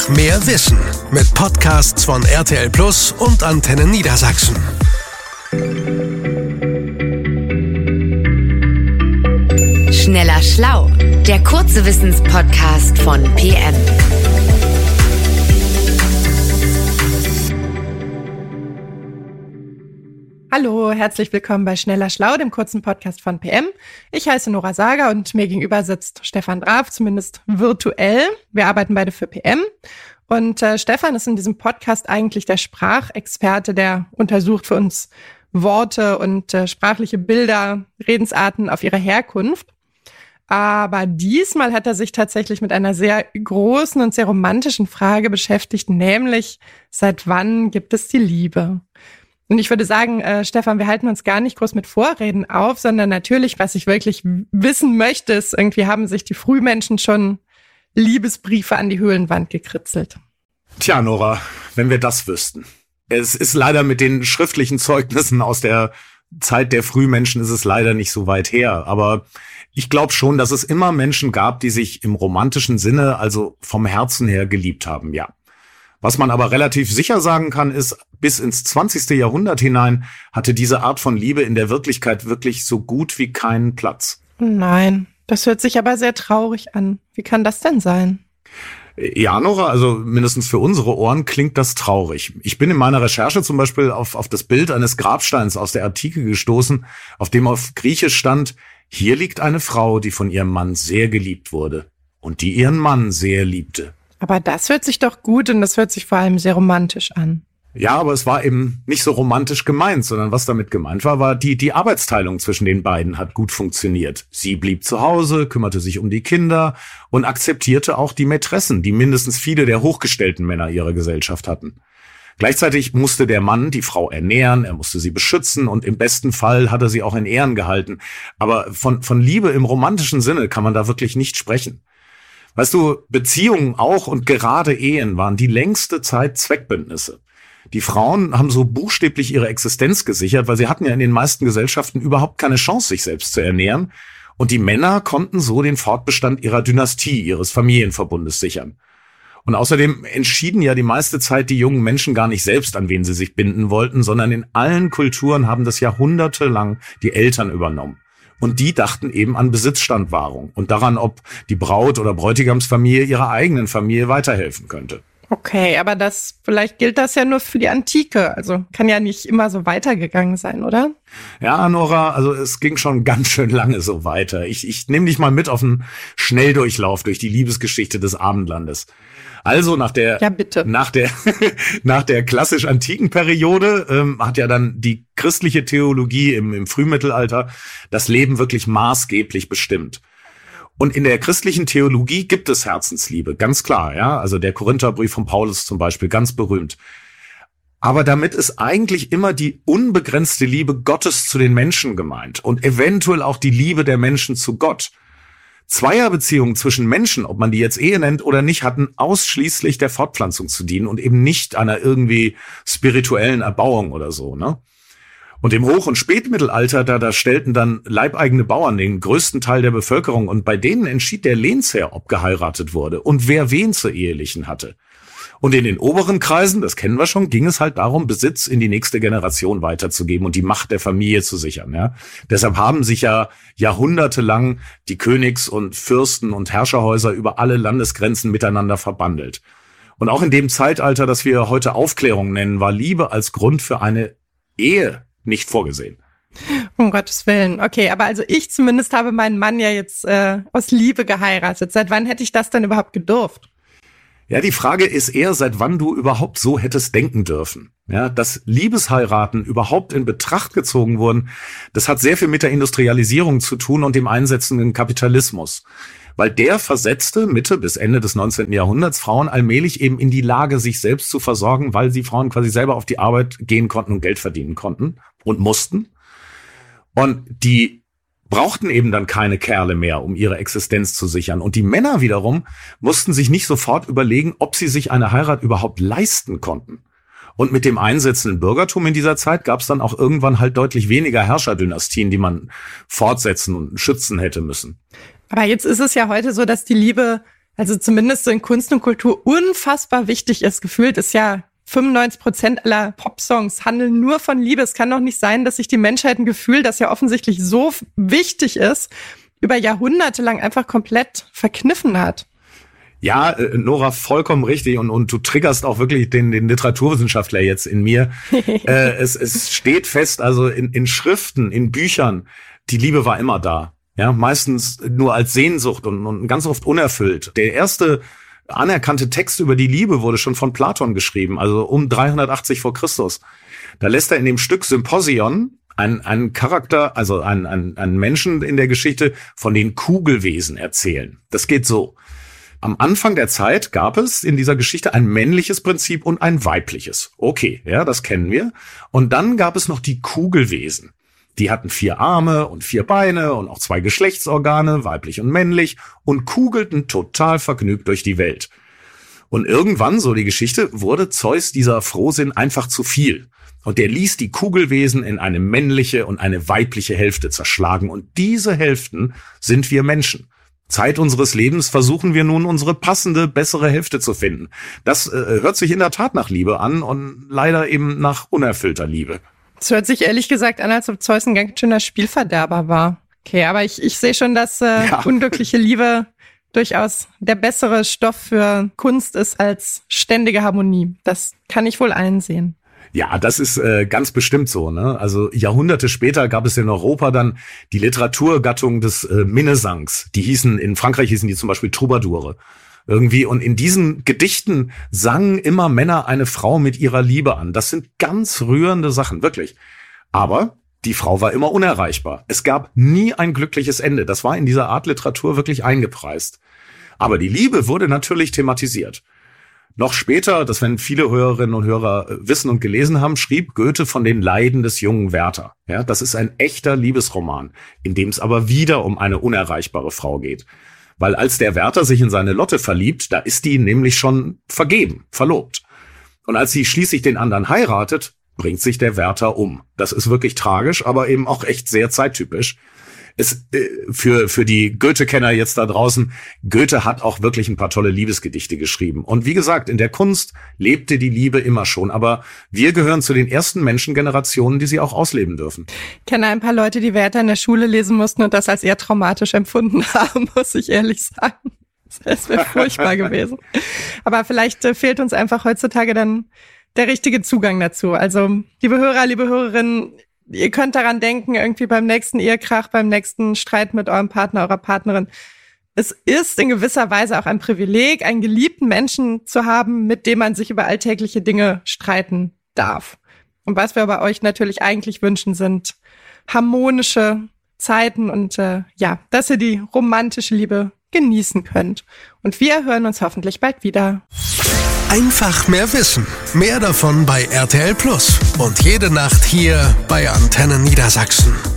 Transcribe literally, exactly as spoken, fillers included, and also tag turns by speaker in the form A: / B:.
A: mehr Wissen mit Podcasts von R T L Plus und Antenne Niedersachsen.
B: Schneller Schlau, der kurze Wissenspodcast von P M.
C: Hallo, herzlich willkommen bei Schneller Schlau, dem kurzen Podcast von P M. Ich heiße Nora Sager und mir gegenüber sitzt Stefan Draf, zumindest virtuell. Wir arbeiten beide für P M. Und äh, Stefan ist in diesem Podcast eigentlich der Sprachexperte, der untersucht für uns Worte und äh, sprachliche Bilder, Redensarten auf ihre Herkunft. Aber diesmal hat er sich tatsächlich mit einer sehr großen und sehr romantischen Frage beschäftigt, nämlich, seit wann gibt es die Liebe? Und ich würde sagen, äh, Stefan, wir halten uns gar nicht groß mit Vorreden auf, sondern natürlich, was ich wirklich wissen möchte, ist, irgendwie haben sich die Frühmenschen schon Liebesbriefe an die Höhlenwand gekritzelt.
D: Tja, Nora, wenn wir das wüssten. Es ist leider mit den schriftlichen Zeugnissen aus der Zeit der Frühmenschen ist es leider nicht so weit her. Aber ich glaube schon, dass es immer Menschen gab, die sich im romantischen Sinne, also vom Herzen her, geliebt haben, ja. Was man aber relativ sicher sagen kann, ist, bis ins zwanzigste Jahrhundert hinein hatte diese Art von Liebe in der Wirklichkeit wirklich so gut wie keinen Platz.
C: Nein, das hört sich aber sehr traurig an. Wie kann das denn sein?
D: Ja, Nora, also mindestens für unsere Ohren klingt das traurig. Ich bin in meiner Recherche zum Beispiel auf, auf das Bild eines Grabsteins aus der Antike gestoßen, auf dem auf Griechisch stand: Hier liegt eine Frau, die von ihrem Mann sehr geliebt wurde und die ihren Mann sehr liebte.
C: Aber das hört sich doch gut und das hört sich vor allem sehr romantisch an.
D: Ja, aber es war eben nicht so romantisch gemeint, sondern was damit gemeint war, war die, die Arbeitsteilung zwischen den beiden hat gut funktioniert. Sie blieb zu Hause, kümmerte sich um die Kinder und akzeptierte auch die Mätressen, die mindestens viele der hochgestellten Männer ihrer Gesellschaft hatten. Gleichzeitig musste der Mann die Frau ernähren, er musste sie beschützen und im besten Fall hat er sie auch in Ehren gehalten. Aber von, von Liebe im romantischen Sinne kann man da wirklich nicht sprechen. Weißt du, Beziehungen auch und gerade Ehen waren die längste Zeit Zweckbündnisse. Die Frauen haben so buchstäblich ihre Existenz gesichert, weil sie hatten ja in den meisten Gesellschaften überhaupt keine Chance, sich selbst zu ernähren. Und die Männer konnten so den Fortbestand ihrer Dynastie, ihres Familienverbundes sichern. Und außerdem entschieden ja die meiste Zeit die jungen Menschen gar nicht selbst, an wen sie sich binden wollten, sondern in allen Kulturen haben das jahrhundertelang die Eltern übernommen. Und die dachten eben an Besitzstandwahrung und daran, ob die Braut- oder Bräutigamsfamilie ihrer eigenen Familie weiterhelfen könnte.
C: Okay, aber das, vielleicht gilt das ja nur für die Antike. Also kann ja nicht immer so weitergegangen sein, oder?
D: Ja, Nora, also es ging schon ganz schön lange so weiter. Ich, ich nehme dich mal mit auf einen Schnelldurchlauf durch die Liebesgeschichte des Abendlandes. Also nach der
C: ja, bitte.
D: nach der nach der klassisch-antiken Periode ähm, hat ja dann die christliche Theologie im, im Frühmittelalter das Leben wirklich maßgeblich bestimmt. Und in der christlichen Theologie gibt es Herzensliebe, ganz klar, ja. Also der Korintherbrief von Paulus zum Beispiel, ganz berühmt. Aber damit ist eigentlich immer die unbegrenzte Liebe Gottes zu den Menschen gemeint und eventuell auch die Liebe der Menschen zu Gott. Zweierbeziehungen zwischen Menschen, ob man die jetzt Ehe nennt oder nicht, hatten ausschließlich der Fortpflanzung zu dienen und eben nicht einer irgendwie spirituellen Erbauung oder so, ne? Und im Hoch- und Spätmittelalter, da, da stellten dann leibeigene Bauern den größten Teil der Bevölkerung und bei denen entschied der Lehnsherr, ob geheiratet wurde und wer wen zu ehelichen hatte. Und in den oberen Kreisen, das kennen wir schon, ging es halt darum, Besitz in die nächste Generation weiterzugeben und die Macht der Familie zu sichern, ja. Deshalb haben sich ja jahrhundertelang die Königs- und Fürsten- und Herrscherhäuser über alle Landesgrenzen miteinander verbandelt. Und auch in dem Zeitalter, das wir heute Aufklärung nennen, war Liebe als Grund für eine Ehe nicht vorgesehen.
C: Um Gottes Willen. Okay, aber also ich zumindest habe meinen Mann ja jetzt äh, aus Liebe geheiratet. Seit wann hätte ich das denn überhaupt gedurft?
D: Ja, die Frage ist eher, seit wann du überhaupt so hättest denken dürfen. Ja, dass Liebesheiraten überhaupt in Betracht gezogen wurden, das hat sehr viel mit der Industrialisierung zu tun und dem einsetzenden Kapitalismus. Weil der versetzte Mitte bis Ende des neunzehnten Jahrhunderts Frauen allmählich eben in die Lage, sich selbst zu versorgen, weil sie Frauen quasi selber auf die Arbeit gehen konnten und Geld verdienen konnten und mussten. Und die brauchten eben dann keine Kerle mehr, um ihre Existenz zu sichern. Und die Männer wiederum mussten sich nicht sofort überlegen, ob sie sich eine Heirat überhaupt leisten konnten. Und mit dem einsetzenden Bürgertum in dieser Zeit gab es dann auch irgendwann halt deutlich weniger Herrscherdynastien, die man fortsetzen und schützen hätte müssen.
C: Aber jetzt ist es ja heute so, dass die Liebe Also zumindest so in Kunst und Kultur unfassbar wichtig ist. Gefühlt ist ja fünfundneunzig Prozent aller Popsongs handeln nur von Liebe. Es kann doch nicht sein, dass sich die Menschheit ein Gefühl, das ja offensichtlich so wichtig ist, über Jahrhunderte lang einfach komplett verkniffen hat.
D: Ja, äh, Nora, vollkommen richtig. Und, und du triggerst auch wirklich den, den Literaturwissenschaftler jetzt in mir. äh, es, es steht fest, also in, in Schriften, in Büchern, die Liebe war immer da. Ja, meistens nur als Sehnsucht und, und ganz oft unerfüllt. Der erste anerkannte Text über die Liebe wurde schon von Platon geschrieben, also um dreihundertachtzig vor Christus. Da lässt er in dem Stück Symposion einen, einen Charakter, also einen, einen, einen Menschen in der Geschichte von den Kugelwesen erzählen. Das geht so. Am Anfang der Zeit gab es in dieser Geschichte ein männliches Prinzip und ein weibliches. Okay, ja, das kennen wir. Und dann gab es noch die Kugelwesen. Die hatten vier Arme und vier Beine und auch zwei Geschlechtsorgane, weiblich und männlich, und kugelten total vergnügt durch die Welt. Und irgendwann, so die Geschichte, wurde Zeus dieser Frohsinn einfach zu viel. Und der ließ die Kugelwesen in eine männliche und eine weibliche Hälfte zerschlagen. Und diese Hälften sind wir Menschen. Zeit unseres Lebens versuchen wir nun, unsere passende, bessere Hälfte zu finden. Das äh, hört sich in der Tat nach Liebe an und leider eben nach unerfüllter Liebe.
C: Es hört sich ehrlich gesagt an, als ob Zeus ein ganz schöner Spielverderber war. Okay, aber ich, ich sehe schon, dass äh, ja. unglückliche Liebe durchaus der bessere Stoff für Kunst ist als ständige Harmonie. Das kann ich wohl einsehen.
D: Ja, das ist äh, ganz bestimmt so, ne? Also Jahrhunderte später gab es in Europa dann die Literaturgattung des äh, Minnesangs. Die hießen, in Frankreich hießen die zum Beispiel Troubadoure. Irgendwie, und in diesen Gedichten sangen immer Männer eine Frau mit ihrer Liebe an. Das sind ganz rührende Sachen, wirklich. Aber die Frau war immer unerreichbar. Es gab nie ein glückliches Ende. Das war in dieser Art Literatur wirklich eingepreist. Aber die Liebe wurde natürlich thematisiert. Noch später, das werden viele Hörerinnen und Hörer wissen und gelesen haben, schrieb Goethe von den Leiden des jungen Werther. Ja, das ist ein echter Liebesroman, in dem es aber wieder um eine unerreichbare Frau geht. Weil als der Werther sich in seine Lotte verliebt, da ist die nämlich schon vergeben, verlobt. Und als sie schließlich den anderen heiratet, bringt sich der Werther um. Das ist wirklich tragisch, aber eben auch echt sehr zeittypisch. Es, äh, für, für die Goethe-Kenner jetzt da draußen, Goethe hat auch wirklich ein paar tolle Liebesgedichte geschrieben. Und wie gesagt, in der Kunst lebte die Liebe immer schon. Aber wir gehören zu den ersten Menschengenerationen, die sie auch ausleben dürfen.
C: Ich kenne ein paar Leute, die Werther in der Schule lesen mussten und das als eher traumatisch empfunden haben, muss ich ehrlich sagen. Das wäre furchtbar gewesen. Aber vielleicht äh, fehlt uns einfach heutzutage dann der richtige Zugang dazu. Also, liebe Hörer, liebe Hörerinnen, ihr könnt daran denken, irgendwie beim nächsten Ehekrach, beim nächsten Streit mit eurem Partner, eurer Partnerin. Es ist in gewisser Weise auch ein Privileg, einen geliebten Menschen zu haben, mit dem man sich über alltägliche Dinge streiten darf. Und was wir bei euch natürlich eigentlich wünschen, sind harmonische Zeiten und äh, ja, dass ihr die romantische Liebe genießen könnt. Und wir hören uns hoffentlich bald wieder.
A: Einfach mehr Wissen. Mehr davon bei R T L Plus. Und jede Nacht hier bei Antenne Niedersachsen.